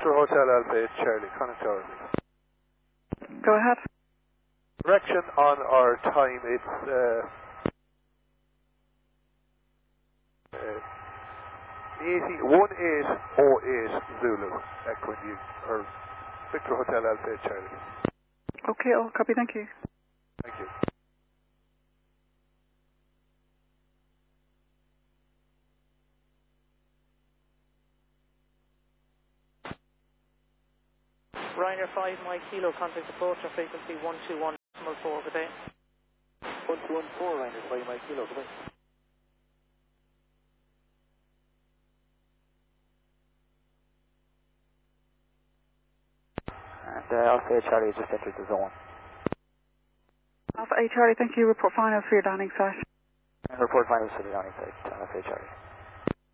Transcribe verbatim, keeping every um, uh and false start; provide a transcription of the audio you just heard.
Victor Hotel Alpha eight Charlie, Connacht Tower, please. Go ahead. Correction on our time, it's uh, uh, eighty, one eight oh eight Zulu, Echo India, or Victor Hotel Alpha eight Charlie. Okay, I'll copy, thank you. Thank you. Ryanair five, Mike Kilo, contact support on frequency one two one decimal four, good day. one two one four, Ryanair five, Mike Kilo, good day. And uh, Alpha eight Charlie just entered the zone. Alpha eight Charlie, thank you. Report final for your landing site. And report final for the landing site, Alpha eight Charlie.